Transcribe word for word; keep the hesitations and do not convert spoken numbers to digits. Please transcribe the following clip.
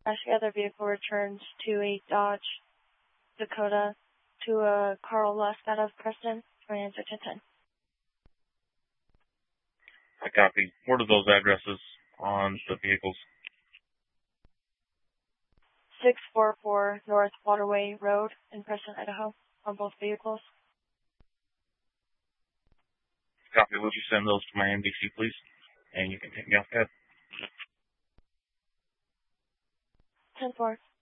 Crash, the other vehicle returns to a Dodge Dakota to a Carl Lusk out of Preston. Try answer ten ten. I copy. What are those addresses on the vehicles? six forty-four North Waterway Road in Preston, Idaho, on both vehicles. Copy. Would you send those to my N B C, please? And you can take me off that. ten four.